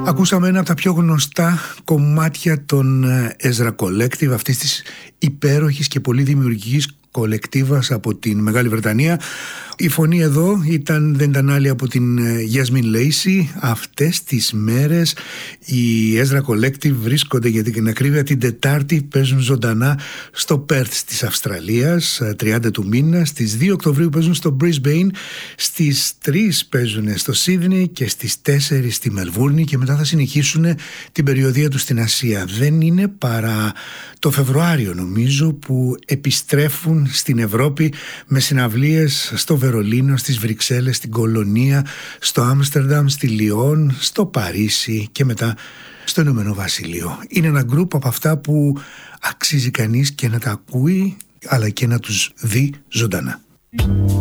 Ακούσαμε ένα από τα πιο γνωστά κομμάτια των Ezra Collective, αυτής της υπέροχης και πολύ δημιουργικής κολεκτίβας από την Μεγάλη Βρετανία. Η φωνή εδώ δεν ήταν άλλη από την Yasmin Lacey. Αυτές τις μέρες οι Ezra Collective βρίσκονται, για την ακρίβεια, την Τετάρτη παίζουν ζωντανά στο Πέρθ της Αυστραλίας, 30 του μήνα. Στις 2 Οκτωβρίου παίζουν στο Brisbane, στις 3 παίζουν στο Σίδνεϊ και στις 4 στη Μελβούρνη και μετά θα συνεχίσουν την περιοδεία τους στην Ασία. Δεν είναι παρά το Φεβρουάριο, νομίζω, που επιστρέφουν στην Ευρώπη με συναυλίες στο Βερολίνο, στις Βρυξέλλες, στην Κολονία, στο Άμστερνταμ, στη Λιόν, στο Παρίσι και μετά στο Ηνωμένο Βασίλειο. Είναι ένα γκρουπ από αυτά που αξίζει κανείς και να τα ακούει αλλά και να τους δει ζωντανά.